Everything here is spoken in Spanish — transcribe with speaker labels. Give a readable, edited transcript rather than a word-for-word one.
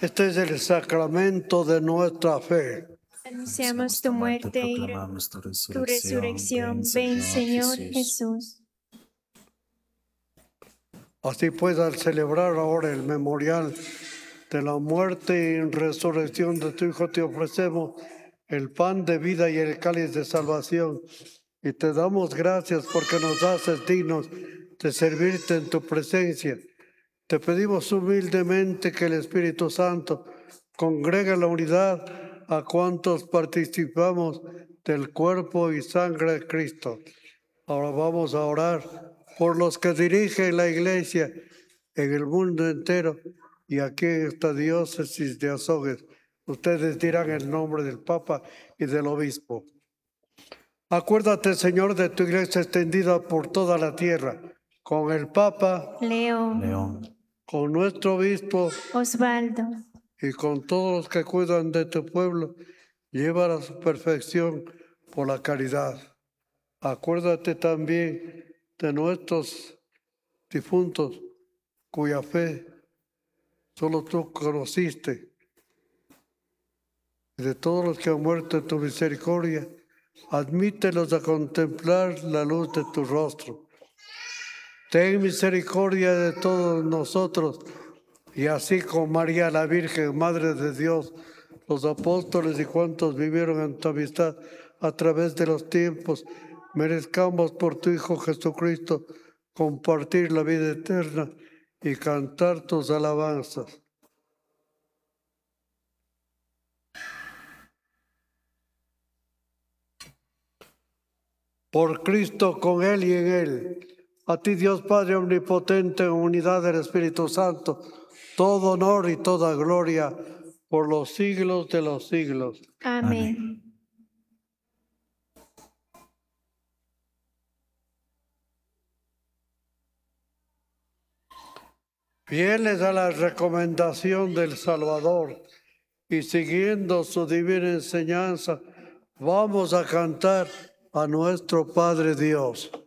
Speaker 1: Este es el sacramento de nuestra fe.
Speaker 2: Anunciamos tu muerte y
Speaker 3: proclamamos tu
Speaker 2: tu resurrección. Ven, Señor Jesús.
Speaker 1: Así pues, al celebrar ahora el memorial de la muerte y resurrección de tu Hijo, te ofrecemos el pan de vida y el cáliz de salvación. Y te damos gracias porque nos haces dignos de servirte en tu presencia. Te pedimos humildemente que el Espíritu Santo congregue la unidad a cuantos participamos del cuerpo y sangre de Cristo. Ahora vamos a orar por los que dirigen la Iglesia en el mundo entero y aquí en esta diócesis de Azogues. Ustedes dirán el nombre del Papa y del Obispo. Acuérdate, Señor, de tu Iglesia extendida por toda la tierra, con el Papa
Speaker 2: León.
Speaker 1: Con nuestro Obispo
Speaker 2: Osvaldo.
Speaker 1: Y con todos los que cuidan de tu pueblo, llévala a su perfección por la caridad. Acuérdate también de nuestros difuntos, cuya fe solo tú conociste, y de todos los que han muerto en tu misericordia, admítelos a contemplar la luz de tu rostro. Ten misericordia de todos nosotros, y así con María la Virgen, Madre de Dios, los apóstoles y cuantos vivieron en tu amistad a través de los tiempos, merezcamos por tu Hijo Jesucristo compartir la vida eterna y cantar tus alabanzas. Por Cristo, con Él y en Él, a ti Dios Padre Omnipotente, en unidad del Espíritu Santo, todo honor y toda gloria por los siglos de los siglos.
Speaker 2: Amén.
Speaker 1: Fieles a la recomendación del Salvador y siguiendo su divina enseñanza, vamos a cantar a nuestro Padre Dios.